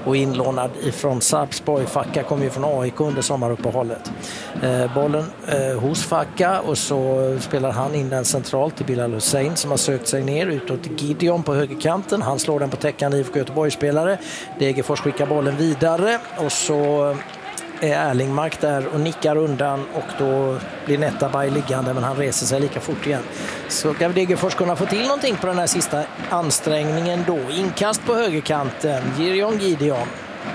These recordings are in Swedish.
och inlånad ifrån Sarpsborg. Facka kommer ju från AIK under sommaruppehållet. Bollen hos Facka och så spelar han in den centralt till Bilal Hussein som har sökt sig ner utåt till Gideon på högerkanten. Han slår den på täckande IFK Göteborg-spelare. Degerfors skickar bollen vidare och så är Erlingmark där och nickar undan och då blir Netabay liggande, men han reser sig lika fort igen. Så kan Degerfors kunna få till någonting på den här sista ansträngningen då. Inkast på högerkanten, Gideon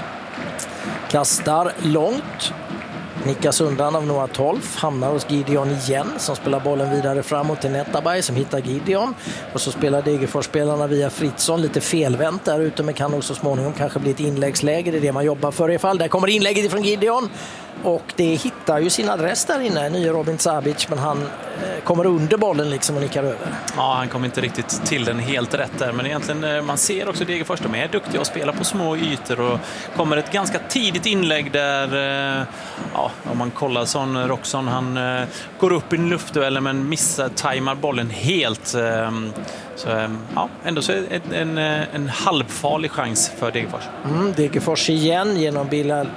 kastar långt, nickas undan av Noah Tolf, hamnar hos Gideon igen som spelar bollen vidare framåt till Netabay som hittar Gideon och så spelar Degerfors-spelarna via Fritzson lite felvänt där ute, men kan nog så småningom kanske bli ett inläggsläge, det är det man jobbar för i alla fall. Där kommer inlägget från Gideon och det hittar ju sin adress där inne, nya Robin Sabic, men han kommer under bollen liksom och nickar över. Ja, han kommer inte riktigt till den helt rätt där, men egentligen man ser också Degerfors, de är duktiga att spela på små ytor och kommer ett ganska tidigt inlägg där ja, om man kollar sån Roxon, han går upp i en luftduell men tajmar bollen helt. Så ja, ändå så är en halvfarlig chans för Degerfors. Degerfors igen genom Bilal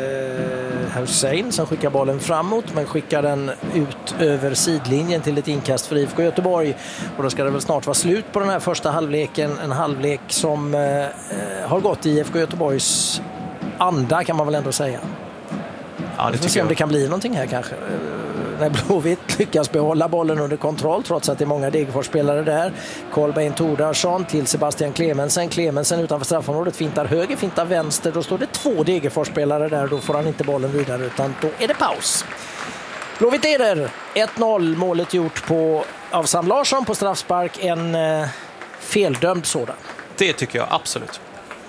Hussein som skickar bollen framåt men skickar den ut över sidlinjen till ett inkast för IFK Göteborg. Och då ska det väl snart vara slut på den här första halvleken. En halvlek som har gått i IFK Göteborgs anda kan man väl ändå säga. Ja, det tycker jag. Om det kan bli någonting här kanske. När Blåvitt lyckas behålla bollen under kontroll trots att det är många Degerfors-spelare där. Kolbeinn Tordarsson till Sebastian Clemensen utanför straffområdet fintar höger, fintar vänster. Då står det 2 Degerfors-spelare där. Då får han inte bollen vidare utan då är det paus. Blåvitt är där. 1-0, målet gjort av Sam Larsson på straffspark. En feldömd sådan. Det tycker jag absolut.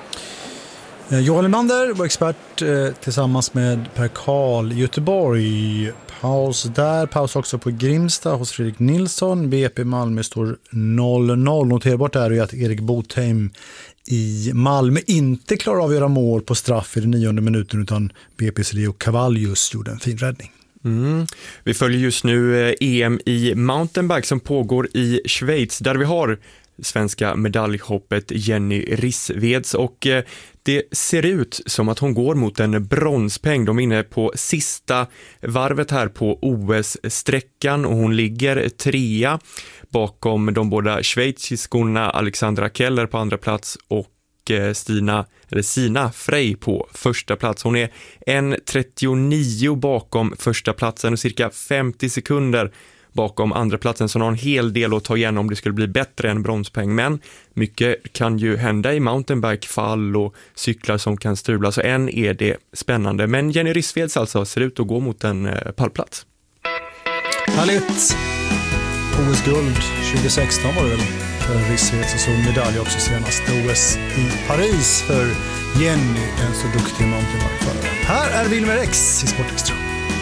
Johan Lemander var expert tillsammans med Per Karl i Göteborg. Paus där, paus också på Grimsta hos Fredrik Nilsson. BP Malmö står 0-0. Noterbart är ju att Erik Botheim i Malmö inte klarar av att göra mål på straff i den 9:e minuten utan BP's Leo Cavallius gjorde en fin räddning. Vi följer just nu EM i mountainbike som pågår i Schweiz där vi har svenska medaljhoppet Jenny Rissveds och det ser ut som att hon går mot en bronspeng. De är inne på sista varvet här på OS-sträckan och hon ligger 3 bakom de båda schweiziskorna Alexandra Keller på andra plats och Sina Frey på första plats. Hon är 1:39 bakom första platsen och cirka 50 sekunder bakom andra platsen, så hon har en hel del att ta igen om det skulle bli bättre än bronspeng. Men mycket kan ju hända i mountainbike, fall och cyklar som kan strula, så än är det spännande. Men Jenny Rissveds alltså ser ut att gå mot en pallplats. Härligt! OS-guld 2016 var det väl för Rissveds och så medalj också senast. OS i Paris för Jenny, en så duktig mountainbike-förare. Här är Wilmer X i Sportextra.